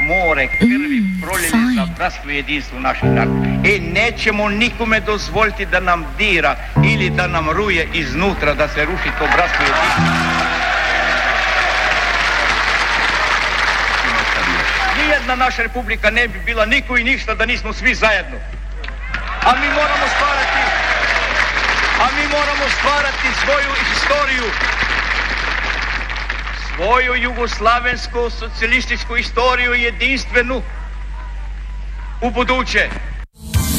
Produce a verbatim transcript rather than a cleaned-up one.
more krvi proljeli za bratstvo i jedinstvo naših naroda. E, nećemo nikome dozvoliti da nam dira ili da nam ruje iznutra, da se ruši to bratstvo i jedinstvo. Nijedna naša republika ne bi bila niko i ništa da nismo svi zajedno. A mi moramo stvarati, a mi moramo stvarati svoju istoriju, svoju jugoslavensku socijalističku istoriju jedinstvenu u buduće.